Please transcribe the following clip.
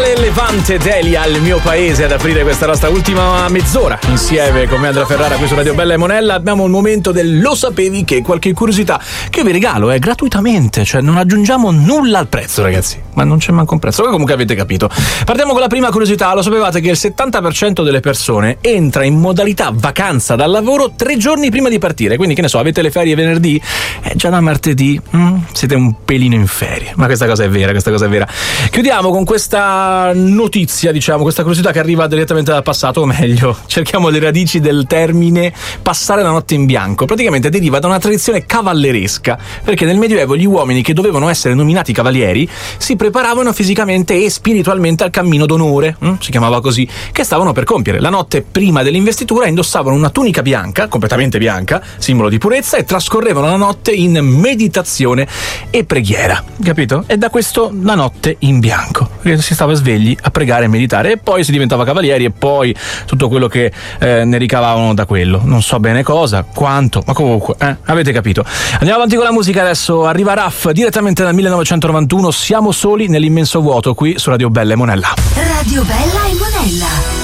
Tale Levante Delia al mio paese ad aprire questa nostra ultima mezz'ora insieme con me Andrea Ferrara qui su Radio Bella e Monella. Abbiamo il momento del lo sapevi che, qualche curiosità che vi regalo gratuitamente, cioè non aggiungiamo nulla al prezzo, ragazzi, ma non c'è manco un prezzo, comunque avete capito. Partiamo con la prima curiosità. Lo sapevate che il 70% delle persone entra in modalità vacanza dal lavoro 3 giorni prima di partire? Quindi, che ne so, avete le ferie venerdì? Già da martedì siete un pelino in ferie. Ma questa cosa è vera, questa cosa è vera. Chiudiamo con questa notizia, diciamo, questa curiosità che arriva direttamente dal passato, o meglio, cerchiamo le radici del termine passare la notte in bianco. Praticamente deriva da una tradizione cavalleresca, perché nel Medioevo gli uomini che dovevano essere nominati cavalieri si preparavano fisicamente e spiritualmente al cammino d'onore, si chiamava così, che stavano per compiere. La notte prima dell'investitura indossavano una tunica bianca, completamente bianca, simbolo di purezza, e trascorrevano la notte in meditazione e preghiera, capito? E da questo la notte in bianco, perché si stava svegli a pregare e meditare, e poi si diventava cavalieri, e poi tutto quello che ne ricavavano da quello. Non so bene cosa, quanto, ma comunque, avete capito. Andiamo avanti con la musica adesso. Arriva Raff direttamente dal 1991, Siamo soli nell'immenso vuoto, qui su Radio Bella e Monella. Radio Bella e Monella.